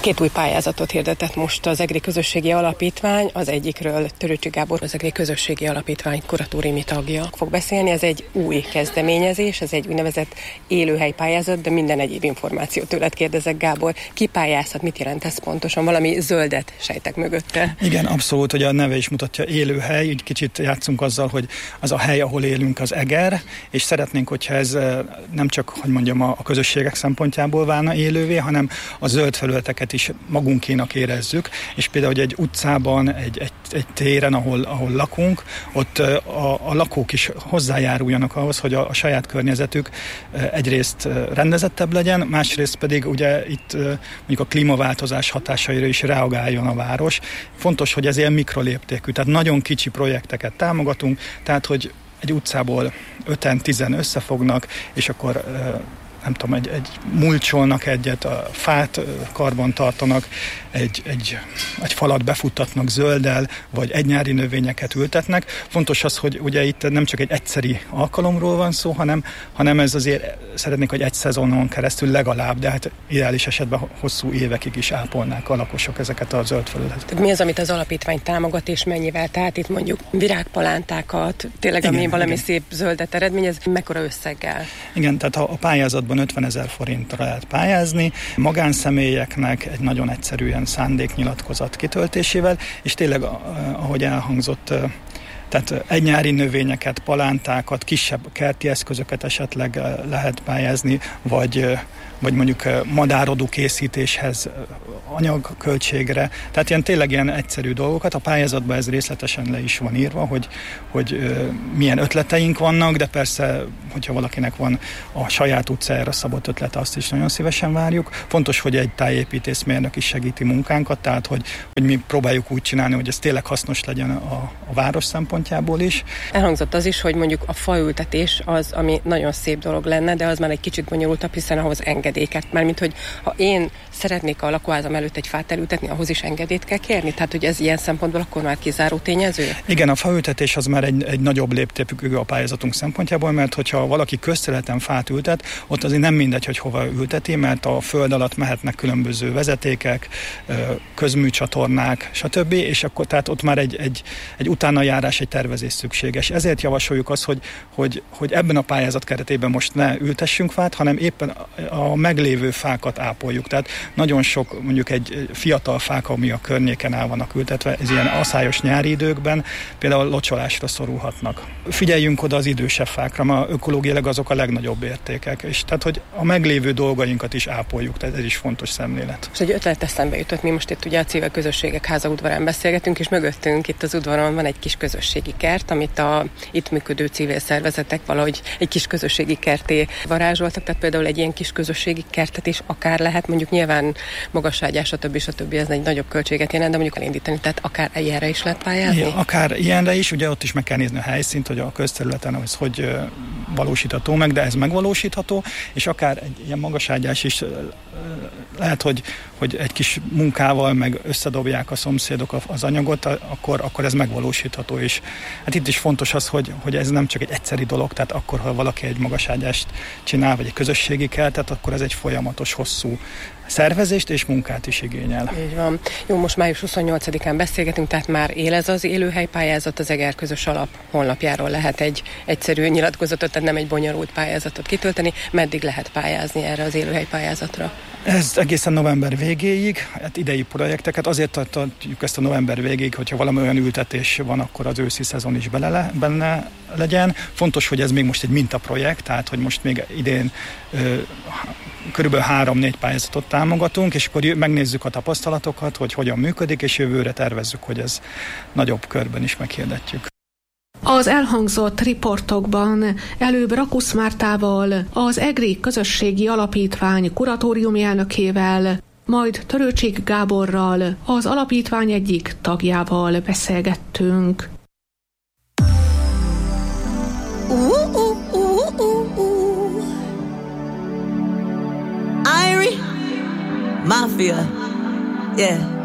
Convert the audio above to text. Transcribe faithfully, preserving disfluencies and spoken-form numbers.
Két új pályázatot hirdetett most az EGRI Közösségi Alapítvány, az egyikről Törőcsy Gábor, az EGRI Közösségi Alapítvány kuratóriumi tagja fog beszélni. Ez egy új kezdeményezés, ez egy úgynevezett élőhely pályázat, de minden egyéb információt tőled kérdezek, Gábor. Ki pályázhat, mit jelent ez pontosan? Valami zöldet sejtek mögötte. Igen, abszolút, hogy a neve is mutatja, élőhely, így kicsit játszunk azzal, hogy az a hely, ahol élünk, az Eger, és szeretnénk, hogyha ez nem csak, hogy mondjam, a közösségek szempontjából válna élővé, hanem a zöld felületeket is magunkénak érezzük, és például, hogy egy utcában, egy, egy, egy téren, ahol, ahol lakunk, ott a, a lakók is hozzájáruljanak ahhoz, hogy a, a saját környezetük egyrészt rendezettebb legyen, másrészt pedig ugye itt mondjuk a klímaváltozás hatásaira is reagáljon a város. Fontos, hogy ez ilyen mikroléptékű, tehát nagyon kicsi projekteket támogatunk, tehát, hogy egy utcából öten, tizen összefognak, és akkor nem tudom, egy, egy mulcsolnak egyet, a fát karban tartanak, egy, egy, egy falat befuttatnak zölddel, vagy egy nyári növényeket ültetnek. Fontos az, hogy ugye itt nem csak egy egyszeri alkalomról van szó, hanem, hanem ez azért szeretnék, hogy egy szezonon keresztül legalább, de hát ideális esetben hosszú évekig is ápolnák a lakosok ezeket a zöld felületeket. Mi az, amit az alapítvány támogat, és mennyivel? Tehát itt mondjuk virágpalántákat, tényleg igen, ami valami igen. szép zöldet eredményez, mekkora összeggel? Igen, tehát a, a pályázatban ötvenezer forintra lehet pályázni, magánszemélyeknek egy nagyon egyszerűen szándéknyilatkozat kitöltésével, és tényleg, ahogy elhangzott, tehát egy nyári növényeket, palántákat, kisebb kerti eszközöket esetleg lehet pályázni, vagy, vagy mondjuk madárodó készítéshez anyagköltségre. Tehát ilyen tényleg ilyen egyszerű dolgokat. A pályázatban ez részletesen le is van írva, hogy, hogy milyen ötleteink vannak, de persze, hogyha valakinek van a saját utcájára szabott ötlete, azt is nagyon szívesen várjuk. Fontos, hogy egy tájépítészmérnök is segíti munkánkat, tehát hogy, hogy mi próbáljuk úgy csinálni, hogy ez tényleg hasznos legyen a, a város szempontjából is. Elhangzott az is, hogy mondjuk a faültetés az, ami nagyon szép dolog lenne, de az már egy kicsit bonyolultabb, hiszen ahhoz engedélyeket, mármint hogy ha én szeretnék a lakóházam előtt egy fát elültetni, ahhoz is engedélyt kell kérni? Tehát, hogy ez ilyen szempontból akkor már kizáró tényező? Igen, a faültetés az már egy, egy nagyobb léptékű a pályázatunk szempontjából, mert hogyha valaki közterületen fát ültet, ott azért nem mindegy, hogy hova ülteti, mert a föld alatt mehetnek különböző vezetékek, közműcsatornák, stb. És akkor tehát ott már egy, egy, egy utánajárás, egy tervezés szükséges. Ezért javasoljuk azt, hogy, hogy, hogy ebben a pályázat keretében most ne ültessünk fát, hanem éppen a meglévő fákat ápoljuk. Tehát nagyon sok mondjuk egy fiatal fák, ami a környéken el vannak ültetve, ez ilyen aszályos nyári időkben például locsolásra szorulhatnak. Figyeljünk oda az idősebb fákra, mert ökológiailag azok a legnagyobb értékek, és tehát, hogy a meglévő dolgainkat is ápoljuk, tehát ez is fontos szemlélet. És egy ötlet eszembe jutott, mi most itt ugye a Civil Közösségek Háza udvarán beszélgetünk, és mögöttünk itt az udvaron van egy kis közösségi kert, amit a itt működő civil szervezetek valahogy egy kis közösségi kerté varázsoltak, tehát például egy ilyen kis közösségi kertet is akár lehet, mondjuk nyilván magasságyás, stb. stb. Ez egy nagyobb költséget jelent, de mondjuk elindítani, tehát akár ilyenre is lehet pályázni? Ja, akár ilyenre is, ugye ott is meg kell nézni a helyszínt, hogy a közterületen az hogy valósítható meg, de ez megvalósítható, és akár egy ilyen magasságyás is lehet, hogy, hogy egy kis munkával meg összedobják a szomszédok az anyagot, akkor, akkor ez megvalósítható is. Hát itt is fontos az, hogy, hogy ez nem csak egy egyszeri dolog, tehát akkor, ha valaki egy magasságyást csinál, vagy egy közösségi kertet, akkor ez egy folyamatos, hosszú szervezést és munkát is igényel. Így van. Jó, most május huszonnyolcadikán beszélgetünk, tehát már él ez az élőhely pályázat, az Eger Közös Alap honlapjáról lehet egy egyszerű nyilatkozatot, tehát nem egy bonyolult pályázatot kitölteni. Meddig lehet pályázni erre az élőhely pályázatra? Ez egészen november végéig, hát idei projekteket, azért tartjuk ezt a november végéig, hogyha valami olyan ültetés van, akkor az őszi szezon is bele, benne legyen. Fontos, hogy ez még most egy mintaprojekt, tehát hogy most még idén ö, körülbelül három-négy pályázatot támogatunk, és akkor megnézzük a tapasztalatokat, hogy hogyan működik, és jövőre tervezzük, hogy ez nagyobb körben is meghirdetjük. Az elhangzott riportokban előbb Rakusz Mártával, az EGRI Közösségi Alapítvány kuratóriumi elnökével, majd Törőcsy Gáborral, az alapítvány egyik tagjával beszélgettünk. Ooh, ooh, ooh, ooh, ooh. Irie Mafia, yeah.